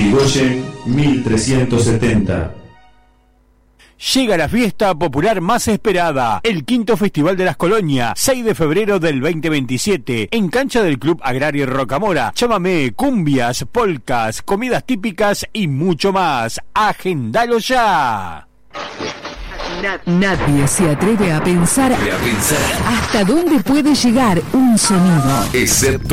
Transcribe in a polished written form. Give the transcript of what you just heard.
Irigoyen 1370. Llega la fiesta popular más esperada, el quinto Festival de las Colonias, 6 de febrero del 2027, en cancha del Club Agrario Rocamora. Chamamé, cumbias, polcas, comidas típicas y mucho más. ¡Agendalo ya! Nadie se atreve a pensar hasta dónde puede llegar un sonido. Excepto